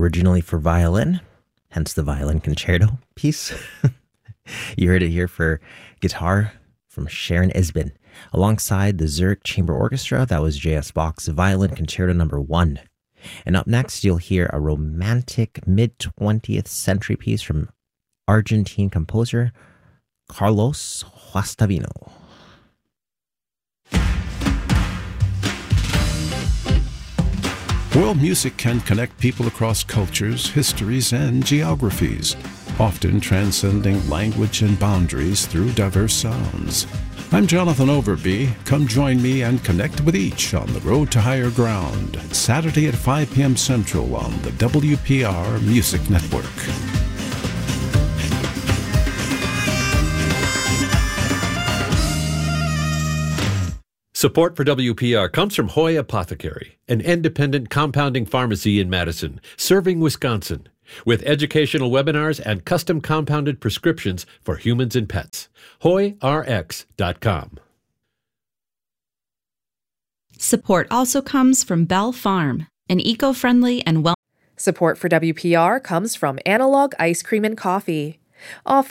originally for violin, hence the violin concerto piece. You heard it here for guitar from Sharon Isbin. Alongside the Zurich Chamber Orchestra, that was J.S. Bach's Violin Concerto No. 1. And up next, you'll hear a romantic mid-20th century piece from Argentine composer Carlos Guastavino. World music can connect people across cultures, histories, and geographies, often transcending language and boundaries through diverse sounds. I'm Jonathan Overby. Come join me and connect with each on the Road to Higher Ground, Saturday at 5 p.m. Central on the WPR Music Network. Support for WPR comes from Hoy Apothecary, an independent compounding pharmacy in Madison, serving Wisconsin, with educational webinars and custom compounded prescriptions for humans and pets. HoyRx.com. Support also comes from Bell Farm, an eco-friendly and well. Support for WPR comes from Analog Ice Cream and Coffee, offering